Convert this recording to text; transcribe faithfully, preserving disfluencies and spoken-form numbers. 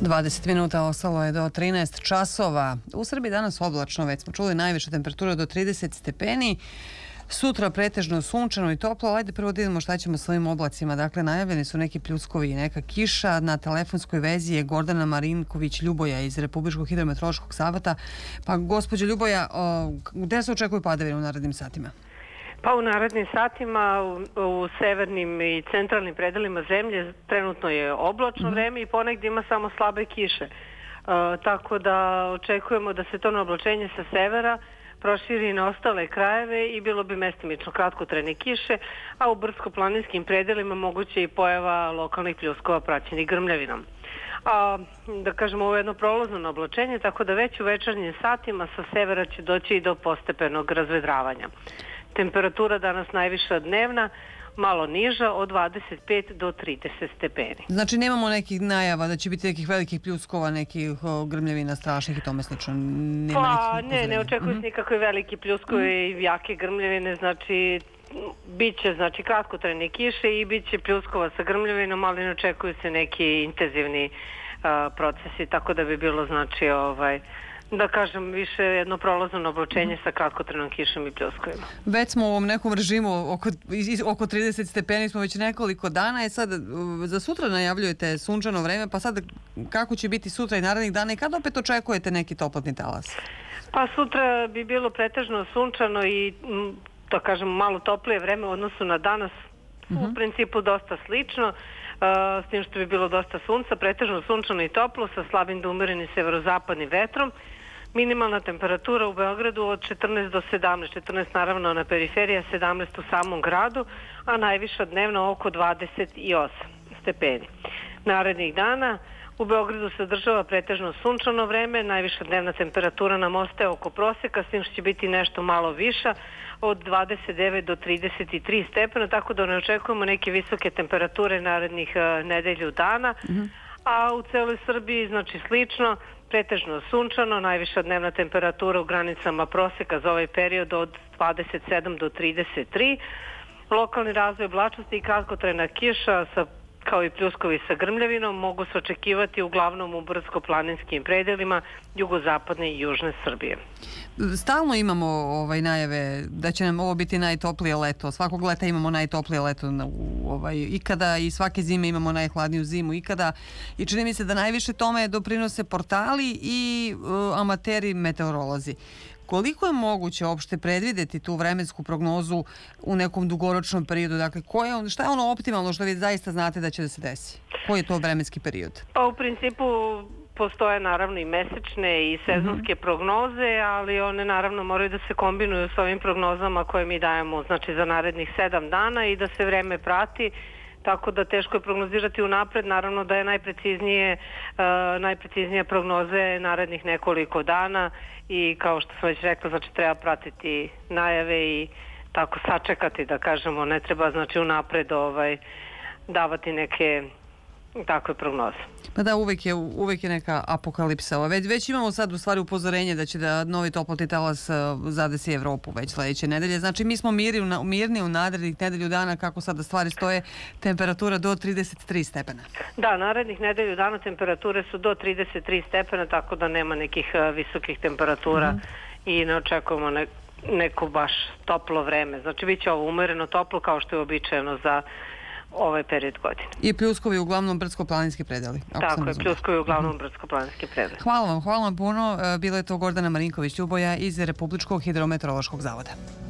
dvadeset minuta ostalo je do trinaest časova. U Srbiji danas oblačno, već smo čuli, najviša temperatura do trideset stepeni. Sutra pretežno sunčano i toplo. Ajde prvo da vidimo šta ćemo s ovim oblacima. Dakle, najavljeni su neki pljuskovi i neka kiša. Na telefonskoj vezi je Gordana Marinković-Ljuboja iz Republičkog hidrometeorološkog zavoda. Pa, gospođo Ljuboja, gde se očekuju padavine u narednim satima? Pa u narednim satima u, u severnim i centralnim predelima zemlje trenutno je oblačno mm-hmm. vreme i ponegdje ima samo slabe kiše. E, tako da očekujemo da se to oblačenje sa severa proširi na ostale krajeve i bilo bi mestimično kratkotrajne kiše, a u brdsko-planinskim predelima moguće i pojava lokalnih pljuskova praćenih grmljavinom. A, da kažemo, ovo je jedno prolazno oblačenje, tako da već u večernjim satima sa severa će doći i do postepenog razvedravanja. Temperatura danas najviša dnevna, malo niža, od dvadeset pet do trideset stepeni. Znači nemamo nekih najava da će biti nekih velikih pljuskova, nekih grmljavina strašnih i tome slično? Nema pa ne, ne očekuju se mm-hmm. nikakve velike pljuskove mm-hmm. i jake grmljavine, znači bit će znači, kratkotrajne kiše i bit će pljuskova sa grmljavinom, ali ne očekuju se neki intenzivni uh, procesi, tako da bi bilo znači ovaj da kažem, više jedno prolazno oblačenje sa kratkotrajnom kišom i pljuskovima. Već smo u ovom nekom režimu oko, oko trideset stepeni smo već nekoliko dana. E sad, za sutra najavljujete sunčano vreme, pa sad kako će biti sutra i narednih dana i kad opet očekujete neki toplotni talas? Pa sutra bi bilo pretežno sunčano i da kažem malo toplije vreme u odnosu na danas, uh-huh. u principu dosta slično. Uh, s tim što bi bilo dosta sunca, pretežno sunčano i toplo sa slabim do umerenim severozapadnim vetrom. Minimalna temperatura u Beogradu od četrnaest do sedamnaest, četrnaest naravno na periferiji, sedamnaest u samom gradu, a najviša dnevno oko dvadeset osam stepeni. Narednih dana u Beogradu se održava pretežno sunčano vreme, najviša dnevna temperatura nam ostaje oko proseka, s tim što će biti nešto malo viša, od dvadeset devet do trideset tri stepena, tako da ne očekujemo neke visoke temperature narednih uh, nedelju dana, mm-hmm. a u celoj Srbiji znači slično, pretežno sunčano, najviša dnevna temperatura u granicama proseka za ovaj period od dvadeset sedam do trideset tri, lokalni razvoj oblačnosti i kratkotrajna kiša sa kao i pljuskovi sa grmljavinom mogu se očekivati uglavnom u brdsko-planinskim predelima jugozapadne i južne Srbije. Stalno imamo ovaj najave da će nam ovo biti najtoplije leto. Svakog leta imamo najtoplije leto ovaj, ikada i svake zime imamo najhladniju zimu ikada. I čini mi se da najviše tome doprinose portali i uh, amateri meteorolozi. Koliko je moguće uopšte predvideti tu vremensku prognozu u nekom dugoročnom periodu? Dakle, ko je on, šta je ono optimalno što vi zaista znate da će da se desi? Koji je to vremenski period? Pa u principu postoje naravno i mesečne i sezonske mm-hmm. prognoze, ali one naravno moraju da se kombinuju s ovim prognozama koje mi dajemo znači za narednih sedam dana i da se vreme prati. Tako da teško je prognozirati unapred, naravno da je najpreciznije, uh, najpreciznije prognoze narednih nekoliko dana i kao što sam već rekla, znači treba pratiti najave i tako sačekati, da kažemo, ne treba znači unapred ovaj, davati neke takve prognoze. Pa da, uvek je, uvek je neka apokalipsa. Već, već imamo sad u stvari upozorenje da će da novi toplotni talas zadesi Evropu već sledeće nedelje. Znači mi smo mirni, mirni u narednih nedelju dana kako sada stvari stoje, temperatura do trideset tri stepena. Da, narednih nedelju dana temperature su do trideset tri stepena, tako da nema nekih uh, visokih temperatura mm-hmm. i ne očekujemo ne, neko baš toplo vreme. Znači bit će ovo umereno toplo kao što je običajno za ovaj period godine. I pljuskovi uglavnom brdsko-planinski predeli. Tako je, pljuskovi uglavnom brdsko-planinski predeli. Hvala vam, hvala vam puno. Bila je to Gordana Marinković-Ljuboja iz Republičkog hidrometeorološkog zavoda.